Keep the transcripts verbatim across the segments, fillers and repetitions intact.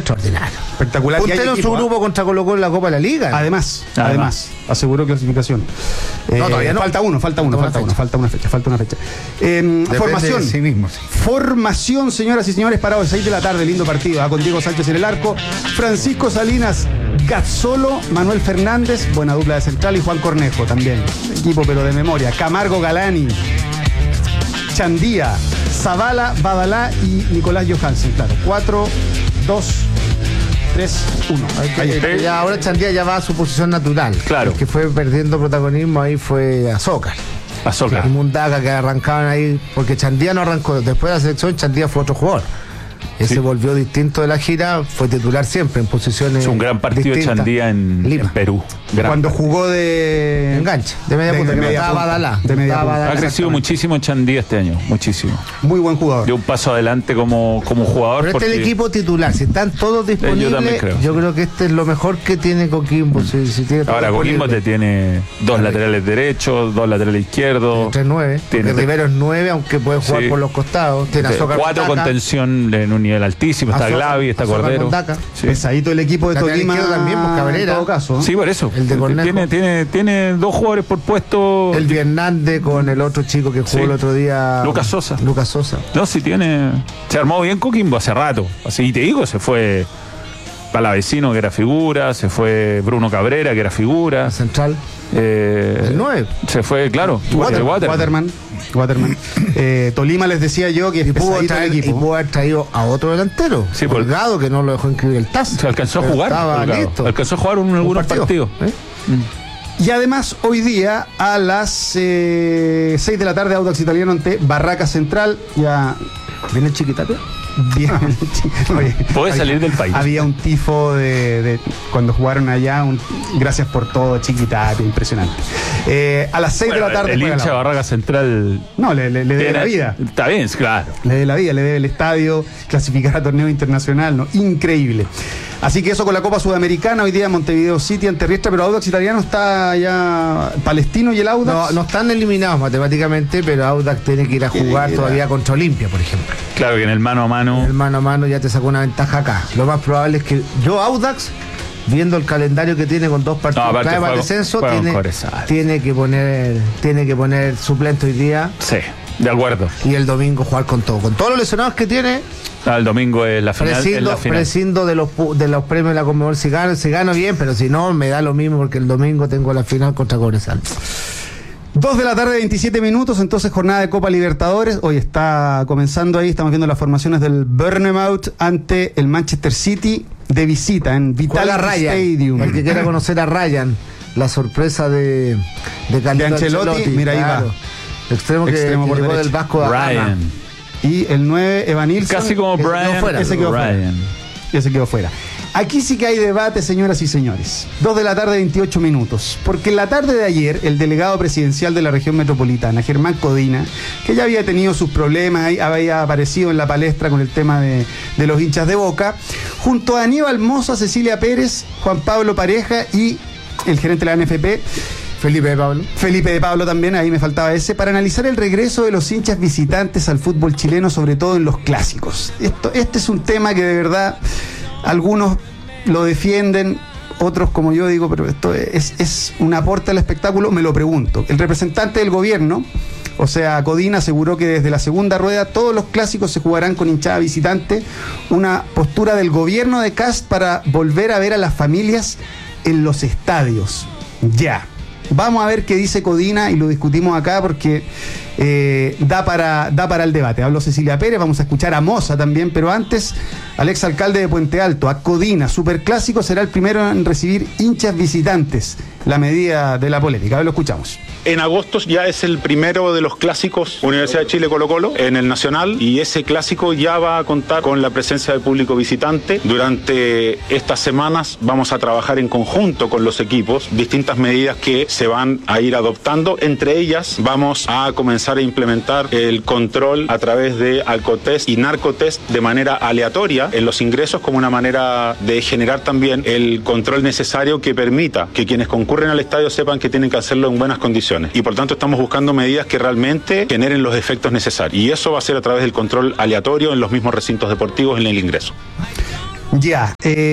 extraordinario. Espectacular. Puntero en su grupo contra Colo-Colo en la Copa de la Liga. Además, Además, además, aseguró clasificación. Eh, No, todavía no. Falta uno, falta uno, falta uno, falta una fecha, falta una fecha. Eh, formación. De sí mismo, sí. Formación, señoras y señores, parado de seis de la tarde, lindo partido. ¿ah? Con Diego Sánchez en el arco, Francisco Salinas, Gazzolo, Manuel Fernández, buena dupla de central, y Juan Cornejo también. Equipo, pero de memoria. Camargo Galani, Chandía, Zavala, Badalá y Nicolás Johansen. Claro, cuatro, dos, tres, uno. Ya, ahora Chandía ya va a su posición natural. Claro. El que fue perdiendo protagonismo ahí fue Azócar. Azócar. Y Mundaca, que arrancaban ahí, porque Chandía no arrancó. Después de la selección, Chandía fue otro jugador. Ese Sí. volvió distinto de la gira, fue titular siempre en posiciones. Es un gran partido de distintas. Chandía en, Lima. en Perú. Gran Cuando partido. jugó de. Enganche, de media De- punta, de que media estaba punta. Badalá. De media Estaba punta. Badalá. Ha crecido muchísimo Chandía este año, muchísimo. Muy buen jugador. Dio un paso adelante como, como jugador. Pero este es el porque- equipo titular, si están todos disponibles, yo también creo. yo creo que este es lo mejor que tiene Coquimbo. Si, si tiene todo Ahora Coquimbo te disponible. tiene dos laterales derechos, dos laterales izquierdos. tres nueve. Tiene Porque Rivero es nueve, aunque puede jugar Sí. por los costados. Tiene de- Azócar cuatro Mundaca, contención en un nivel altísimo. Está Azócar- Glavi, está Azócar Cordero. Mundaca. Sí. Pesadito el equipo de Lateral Tolima. izquierdo también, pues, Cabrera. En todo caso. ¿eh? Sí, por eso. El de Cornejo. Tiene, tiene, tiene dos jugadores por puesto. El Hernández con el otro chico que jugó Sí. el otro día. Lucas Sosa. Lucas Sosa. No, sí tiene. Se armó bien Coquimbo hace rato. Así y te digo, se fue Palavecino, que era figura, se fue Bruno Cabrera, que era figura. Central. eh, El nueve. Se fue, claro, Water- el Waterman. Waterman. Waterman. Eh, Tolima les decía yo que es Y pudo, pesadito el traer, y equipo. pudo haber traído a otro delantero. Sí, por- Holgado, que no lo dejó inscribir el T A S. Se alcanzó a Pero jugar. Estaba Holgado. listo. Alcanzó a jugar en algunos partido. partidos. ¿Eh? Y además, hoy día, a las eh, seis de la tarde, Audax Italiano ante Barraca Central. Ya. ¿Viene Chiquitapia? Bien. Oye, Puede había- salir del país. Había un tifo de, de- cuando jugaron allá. Un, gracias por todo, Chiquita, impresionante. Eh, a las seis de Bueno, la tarde. el juega hincha de la- Barraca Central. No, le, le, le debe tiene- la vida. Está bien, claro. Le debe la vida, le debe el estadio, clasificar a torneo internacional, ¿no? Increíble. Así que eso con la Copa Sudamericana, hoy día Montevideo City ante Riestra, pero Audax Italiano está ya Palestino y el No, Audax. no están eliminados matemáticamente, pero Audax tiene que ir a Tiene jugar que ir a- todavía contra Olimpia, por ejemplo. Claro que en el mano a mano. El mano a mano ya te sacó una ventaja acá. Lo más probable es que yo, Audax, viendo el calendario que tiene con dos partidos No, aparte clave para el juega- descenso, juega con tiene, Cobresal. tiene que poner tiene que poner suplente hoy día Sí, de acuerdo. y el domingo jugar con todo. Con todos los lesionados que tiene, Ah, el domingo es la final. es prescindo, la final. prescindo de los pu- de los premios de la Conmebol. Si gano, si gano bien, pero si no, me da lo mismo porque el domingo tengo la final contra Cobresal. Dos de la tarde, veintisiete minutos, entonces jornada de Copa Libertadores. Hoy está comenzando ahí, estamos viendo las formaciones del Bournemouth ante el Manchester City de visita en Juega Vitality Ryan. Stadium. El que quiera conocer a Ryan, la sorpresa de de, Carlito De Ancelotti, mira, ahí va. Extremo que, Extremo que por llegó derecha. del Vasco da Gama. Ryan. Y el nueve, Evan Nilsson. Casi como ese quedó Brian. fuera. Ese quedó fuera. Ryan. Ese quedó fuera. Aquí sí que hay debate, señoras y señores. Dos de la tarde, veintiocho minutos. Porque en la tarde de ayer, el delegado presidencial de la región metropolitana, Germán Codina, que ya había tenido sus problemas, ahí había aparecido en la palestra con el tema de, de los hinchas de Boca, junto a Aníbal Moza, Cecilia Pérez, Juan Pablo Pareja y el gerente de la N F P, Felipe de Pablo. Felipe de Pablo también, ahí me faltaba ese, para analizar el regreso de los hinchas visitantes al fútbol chileno, sobre todo en los clásicos. Esto, este es un tema que de verdad algunos lo defienden, otros como yo digo, pero esto es, es un aporte al espectáculo, me lo pregunto. El representante del gobierno, o sea, Codina, aseguró que desde la segunda rueda todos los clásicos se jugarán con hinchada visitante, una postura del gobierno de Kast para volver a ver a las familias en los estadios. Ya. Vamos a ver qué dice Codina y lo discutimos acá porque eh, da, para, da para el debate. Habló Cecilia Pérez, vamos a escuchar a Moza también, pero antes, al exalcalde de Puente Alto, a Codina, Superclásico será el primero en recibir hinchas visitantes, la medida de la polémica. A ver, lo escuchamos. En agosto ya es el primero de los clásicos Universidad de Chile Colo Colo en el Nacional y ese clásico ya va a contar con la presencia de público visitante. Durante estas semanas vamos a trabajar en conjunto con los equipos distintas medidas que se van a ir adoptando. Entre ellas vamos a comenzar a implementar el control a través de alcotest y narcotest de manera aleatoria en los ingresos como una manera de generar también el control necesario que permita que quienes concurren al estadio sepan que tienen que hacerlo en buenas condiciones. Y por tanto estamos buscando medidas que realmente generen los efectos necesarios. Y eso va a ser a través del control aleatorio en los mismos recintos deportivos en el ingreso. Ya.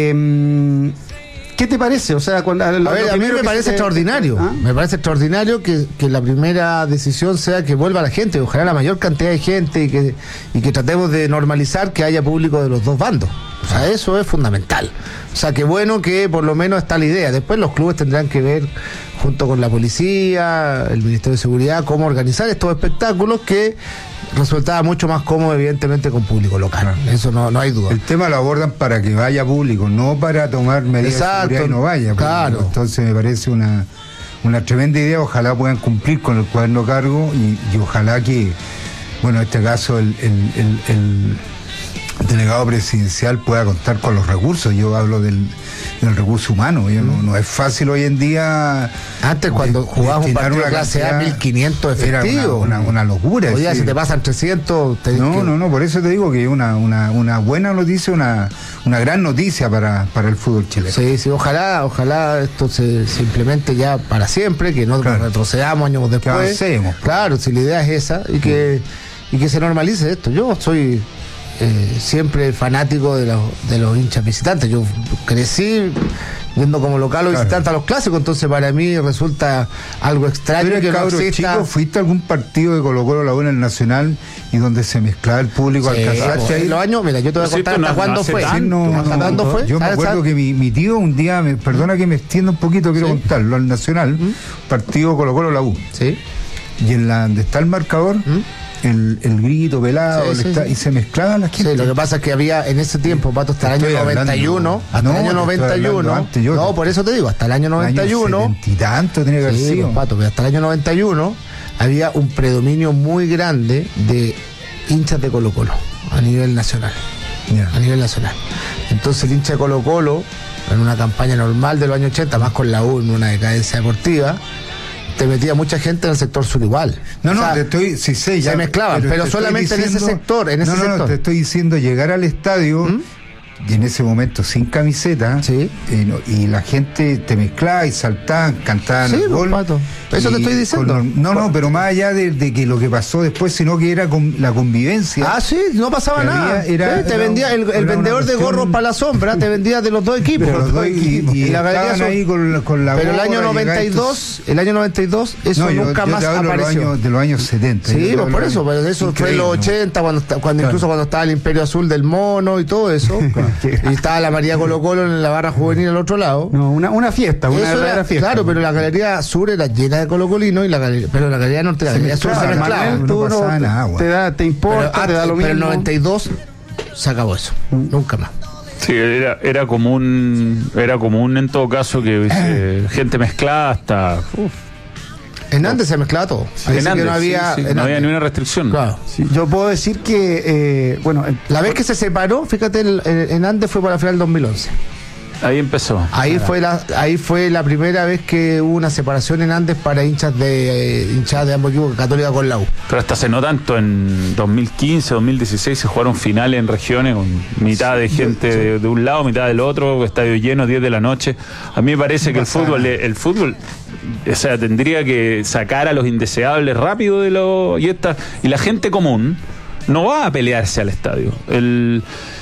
Eh, ¿Qué te parece? O sea, cuando, a, lo, ver, lo a mí me parece te... extraordinario. ¿Ah? Me parece extraordinario que, que la primera decisión sea que vuelva la gente, ojalá la mayor cantidad de gente y que, y que tratemos de normalizar que haya público de los dos bandos. O sea, eso es fundamental. O sea, qué bueno que por lo menos está la idea. Después los clubes tendrán que ver, junto con la policía, el Ministerio de Seguridad, cómo organizar estos espectáculos que resultaba mucho más cómodo, evidentemente, con público local. Eso no, no hay duda. El tema lo abordan para que vaya público, no para tomar medidas Exacto, de seguridad y no vaya. Claro. Entonces me parece una, una tremenda idea. Ojalá puedan cumplir con el cuaderno cargo y, y ojalá que, bueno, en este caso el, el, el, el delegado presidencial pueda contar con los recursos. Yo hablo del, del recurso humano. Yo, mm. no, no es fácil hoy en día. Antes, cuando de, jugabas un partido de clase A, mil quinientos efectivos. Era una, una, una locura. Hoy día, si te pasan trescientos. Te no, que... no, no, por eso te digo que es una, una, una buena noticia, una, una gran noticia para, para el fútbol chileno. Sí, sí, ojalá, ojalá esto se, se implemente ya para siempre, que no claro. retrocedamos años después. Que avancemos. Claro, si la idea es esa, y que, y que se normalice esto. Yo soy. Eh, siempre fanático de los, de los hinchas visitantes. Yo crecí viendo como local o claro. visitante a los clásicos, entonces para mí resulta algo extraño que no exista. Chico, ¿fuiste a algún partido de Colo Colo la U en el Nacional y donde se mezclaba el público? Sí, ¿alcanzaste ahí? Los años, mira, yo te voy a contar hasta cuándo fue. ¿Hasta cuándo fue? Yo me acuerdo que mi, mi tío un día, me, perdona que me extienda un poquito, quiero ¿Sí? contarlo, al Nacional, ¿Mm? partido Colo Colo la U. Sí. Y en la donde está el marcador, ¿Mm? El, el grito pelado, sí, sí, está, sí. y se mezclaban las gente. Sí, lo que pasa es que había en ese tiempo, Pato, hasta el año noventa y uno, hasta no, el año noventa y uno, antes, yo, no, por eso te digo, hasta el año noventa y uno, setenta y tanto tenía que haber sí, sido. Pues, Pato, pero hasta el año noventa y uno había un predominio muy grande de hinchas de Colo Colo a nivel nacional, yeah. a nivel nacional. Entonces el hincha de Colo Colo, en una campaña normal de los años ochenta, más con la U en una decadencia deportiva, te metía mucha gente en el sector sur igual. No, no, o sea, te estoy, sí sé, ya, se mezclaban, pero, pero solamente diciendo, en ese sector, en ese no, no, sector. No, te estoy diciendo llegar al estadio ¿Mm? y en ese momento sin camiseta, sí. y, no, y la gente te mezclaba y saltaban, cantaban sí, el gol. Pato. Eso te estoy diciendo. Con, no, no, pero más allá de, de que lo que pasó después, sino que era con la convivencia. Ah, sí, no pasaba nada. Había, era, sí, te era, vendía el, el vendedor de gorros para la sombra, te vendía de los dos equipos. Pero los dos equipos. Y, y la estaban son, ahí con, con la Pero el año noventa y dos, el año noventa y dos, eso no, yo, nunca yo más te hablo apareció. De los, años, de los años setenta. Sí, pues por eso, pero eso fue en los ochenta, cuando, cuando incluso claro. cuando estaba el Imperio Azul del Mono y todo eso. Y estaba la María Colo Colo en la barra juvenil al otro lado. No, una, una fiesta, una verdadera fiesta. Claro, pero la galería sur era llena de colocolinos y la galería, pero la galería norte, la galería sur se mezclaba. No, no pasaba nada, te, da, te importa, pero, te da lo mismo. Pero en el noventa y dos se acabó eso, mm. nunca más. Sí, era, era común, era común en todo caso que eh, gente mezclada hasta. Uf. En Andes se mezclaba todo. Sí, en Andes, no había, sí, sí, no había ni una restricción. Claro. Sí, yo puedo decir que, eh, bueno, la vez que se separó, fíjate, el, el, en Andes fue para la final del dos mil once. Ahí empezó. Ahí fue la, ahí fue la primera vez que hubo una separación en Andes para hinchas de eh, hinchas de ambos equipos, Católica con la U. Pero hasta se no tanto, en dos mil quince, dos mil dieciséis se jugaron finales en regiones con mitad de gente sí, sí. De, de un lado, mitad del otro, estadio lleno, diez de la noche. A mí me parece que el fútbol, el fútbol, o sea, tendría que sacar a los indeseables rápido de lo y esta y la gente común no va a pelearse al estadio. El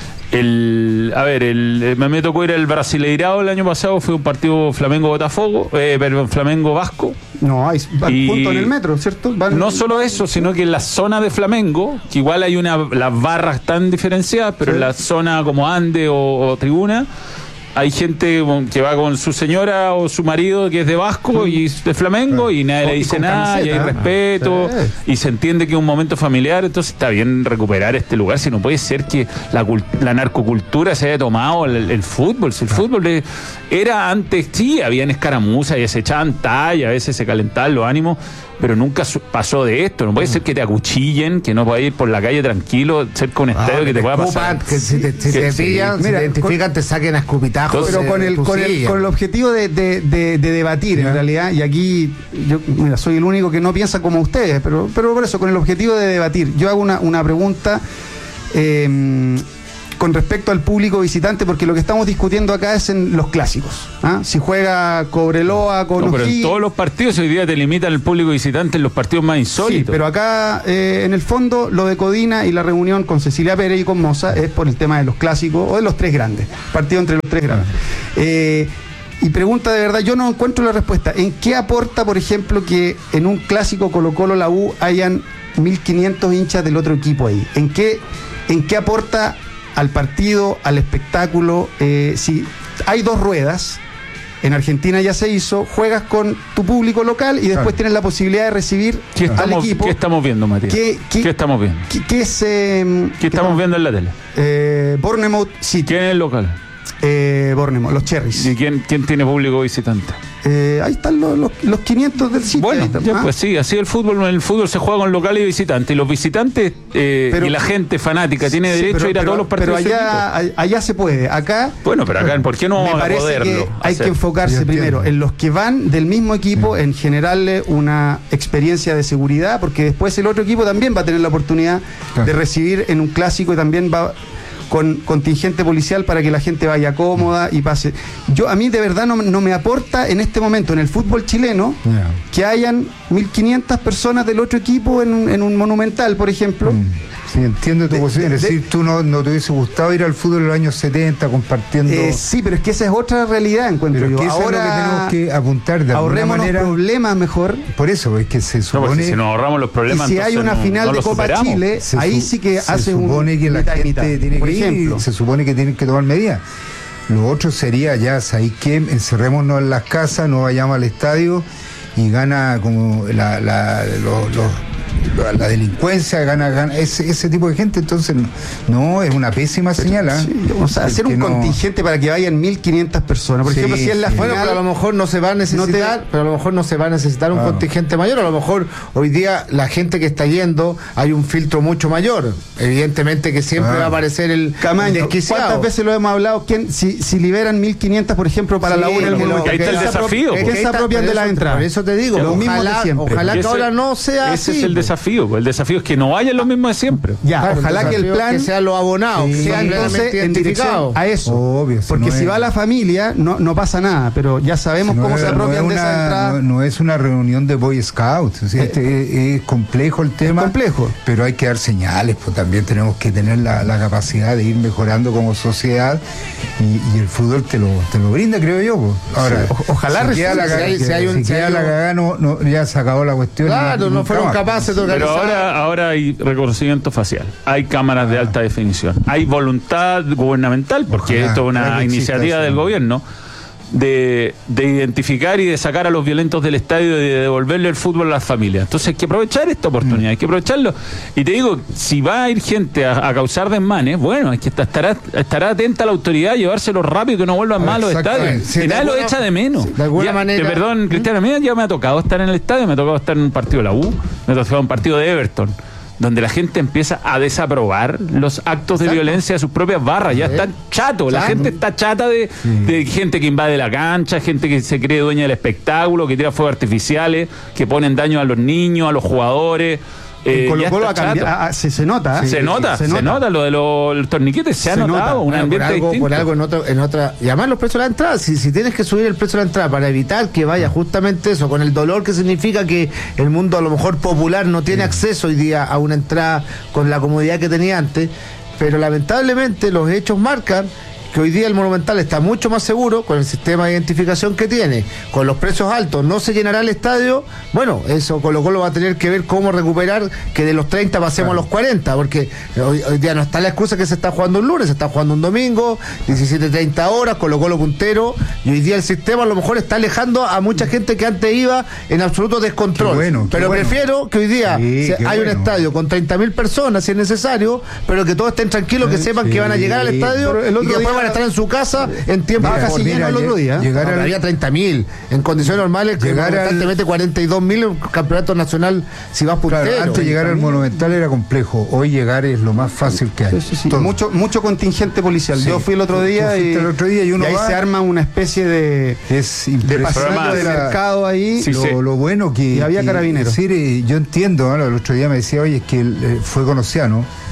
El, a ver, el, me tocó ir al Brasileirao el año pasado, fue un partido Flamengo-Botafogo, eh, perdón, Flamengo-Vasco. No, hay punto en el metro, ¿cierto? Van... No solo eso, sino que en la zona de Flamengo, que igual hay una, las barras están diferenciadas, pero sí. En la zona como Ande o, o Tribuna, hay gente que va con su señora o su marido que es de Vasco y de Flamengo, claro. Y nadie le dice nada, camiseta, y hay respeto, sí. Y se entiende que es un momento familiar, entonces está bien recuperar este lugar, si no puede ser que la, la narcocultura se haya tomado el, el fútbol, si el claro. Fútbol de, era antes, sí, habían escaramuzas y se echaban talla, a veces se calentaban los ánimos, pero nunca pasó de esto. No puede ser que te acuchillen, que no puedas ir por la calle tranquilo, cerca de un estadio ah, que, que te pueda escupan, pasar. Que si te, si te sí, pillan, sí. si Mira, te identifican, con, te saquen a escupitajos. Pero con el, con, el, con el objetivo de, de, de, de debatir, ¿no? En realidad, y aquí yo mira, soy el único que no piensa como ustedes, pero, pero por eso, con el objetivo de debatir. Yo hago una, una pregunta. Eh, con respecto al público visitante, porque lo que estamos discutiendo acá es en los clásicos. ¿Ah? Si juega Cobreloa con no, pero O'Higgins, en todos los partidos hoy día te limitan el público visitante en los partidos más insólitos. Sí, pero acá eh, en el fondo lo de Codina y la reunión con Cecilia Pérez y con Moza es por el tema de los clásicos o de los tres grandes, partido entre los tres grandes. Eh, y pregunta de verdad, yo no encuentro la respuesta. ¿En qué aporta, por ejemplo, que en un clásico Colo-Colo la U hayan mil quinientos hinchas del otro equipo ahí? ¿En qué, en qué aporta al partido, al espectáculo? Eh, si hay dos ruedas, en Argentina ya se hizo, juegas con tu público local y después claro. tienes la posibilidad de recibir ¿Qué estamos, al equipo. ¿Qué estamos viendo, Matías? ¿Qué, qué, ¿Qué estamos viendo? ¿Qué, qué es, eh, ¿Qué estamos viendo en la tele? Eh, Bournemouth City. ¿Quién es el local? Eh, Bournemouth, los Cherries. ¿Y quién, quién tiene público visitante? Eh, ahí están los, los, los quinientos del sitio. Bueno, están, ya, ¿ah? pues sí, así el fútbol, el fútbol se juega con locales y visitantes. Y los visitantes eh, pero, y la gente fanática tiene sí, derecho pero, a ir a pero, todos los partidos. Pero allá, allá se puede. Acá. Bueno, pero acá, ¿por qué no vamos a poderlo? Hay que enfocarse primero en los que van del mismo equipo, en generarle una experiencia de seguridad, porque después el otro equipo también va a tener la oportunidad claro. de recibir en un clásico y también va con contingente policial para que la gente vaya cómoda y pase. Yo a mí de verdad no, no me aporta en este momento en el fútbol chileno yeah. que hayan mil quinientas personas del otro equipo en, en un Monumental, por ejemplo. Mm. Sí, entiendo tu posición. Es decir, tú no, no te hubiese gustado ir al fútbol en los años setenta compartiendo. Eh, sí, pero es que esa es otra realidad, encuentro pero yo. Que eso ahora es lo que tenemos que apuntar de alguna manera. problemas mejor. Por eso, es que se supone. No, pues si nos ahorramos los problemas. Y si hay una no, final no de Copa superamos. Chile, se ahí su, sí que hace un. Se supone que la mitad, gente mitad, tiene por que ejemplo. ir, se supone que tienen que tomar medidas. Lo otro sería ya, ¿sabéis qué? Encerrémonos en las casas, no vayamos al estadio y gana como la, la, los, los la delincuencia, gana, gana ese, ese tipo de gente, entonces no, es una pésima señal. ¿eh? Sí, vamos a hacer un no... contingente para que vayan mil quinientas personas. Por sí, ejemplo, si es la sí. final, bueno, pero a lo mejor no se va a necesitar, no te... pero a lo mejor no se va a necesitar un ah. contingente mayor, a lo mejor hoy día la gente que está yendo hay un filtro mucho mayor. Evidentemente que siempre ah. va a aparecer el, Camaño, el desquiciado. ¿Cuántas veces lo hemos hablado? ¿Quién, si, si liberan mil quinientas, por ejemplo, para sí, la U en el Monumental? Ahí está el desafío. Que se apropian de la entrada. Por eso te digo, ojalá, ojalá que ahora no sea ese así. Es el desafío, el desafío es que no vayan los mismos de siempre. Ya, claro, ojalá que el plan que sea los abonados, sí, sea entonces en dirección a eso. Obvio, si porque no si es... va la familia no, no pasa nada, pero ya sabemos si no cómo es, se apropian no de una, esa entrada. No, no es una reunión de Boy Scouts, ¿sí? este, eh, es complejo el tema. Es complejo. Pero hay que dar señales, pues también tenemos que tener la, la capacidad de ir mejorando como sociedad y, y el fútbol te lo, te lo brinda, creo yo. Pues. Ahora, sí, o, ojalá si queda la cagada, si, hay un, si queda la cagada no, no, ya se acabó la cuestión. Claro, no, no fueron más. capaces de organizar. Pero ahora, ahora hay reconocimiento facial, hay cámaras de alta definición, hay voluntad gubernamental, porque ojalá, esto es una iniciativa del gobierno, de, de identificar y de sacar a los violentos del estadio y de devolverle el fútbol a las familias. Entonces hay que aprovechar esta oportunidad, hay que aprovecharlo. Y te digo, si va a ir gente a, a causar desmanes, bueno, hay que estar, estará, estará atenta a la autoridad, llevárselo rápido, que no vuelvan más a los estadios. Sí, y nadie lo echa de menos. De alguna ya, manera. De, perdón, Cristiano, a mí ya me ha tocado estar en el estadio, me ha tocado estar en un partido de la U, me ha tocado un partido de Everton, donde la gente empieza a desaprobar los actos Exacto. de violencia de sus propias barras. Ya están chatos, la gente está chata de, sí. de gente que invade la cancha, gente que se cree dueña del espectáculo, que tira fuegos artificiales, que ponen daño a los niños, a los jugadores. Eh, Colo Colo a cambiar, a, a, se, se nota, ¿eh? se, sí, nota se, se nota, se nota lo de los, los torniquetes, se, se ha notado nota. un bueno, ambiente por algo, distinto. Por algo en, otro, en otra, y además los precios de la entrada, si, si tienes que subir el precio de la entrada para evitar que vaya justamente eso, con el dolor que significa que el mundo a lo mejor popular no tiene sí. acceso hoy día a una entrada con la comodidad que tenía antes, pero lamentablemente los hechos marcan que hoy día el Monumental está mucho más seguro con el sistema de identificación que tiene, con los precios altos, no se llenará el estadio. Bueno, eso Colo Colo va a tener que ver cómo recuperar que de los treinta pasemos claro. a los cuarenta, porque hoy, hoy día no está la excusa que se está jugando un lunes, se está jugando un domingo, diecisiete treinta horas, Colo Colo puntero, y hoy día el sistema a lo mejor está alejando a mucha gente que antes iba en absoluto descontrol. Qué bueno, qué pero bueno. prefiero que hoy día sí, se, hay bueno. un estadio con treinta mil personas si es necesario, pero que todos estén tranquilos, que sepan sí. que van a llegar al estadio el otro y que después van a estar en su casa en tiempo casi lleno el otro día. Llegar no, al, había treinta mil en condiciones normales, llegar constantemente cuarenta y dos mil en campeonato nacional si vas puntero. Claro, antes llegar al Monumental era complejo, hoy llegar es lo más fácil que hay. Sí, sí, sí. Mucho, mucho contingente policial. Sí. Yo fui el otro día y, el otro día y, uno y ahí va, se arma una especie de, es de pasillo de mercado ahí. Sí, lo, sí. lo bueno que y había que, carabineros. Es decir, yo entiendo, ¿no? El otro día me decía, oye, es que eh, fue Conociano.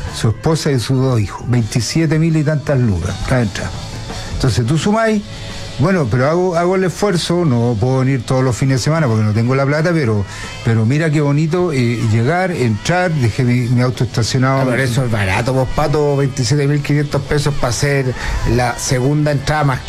su esposa y sus dos hijos. veintisiete mil y tantas lucas cada entrada. Entonces tú sumáis, bueno, pero hago, hago el esfuerzo, no puedo venir todos los fines de semana porque no tengo la plata, pero, pero mira qué bonito eh, llegar, entrar, dejé mi, mi auto estacionado. Ah, pero eso es barato, vos, Pato, veintisiete mil quinientos pesos para hacer la segunda entrada más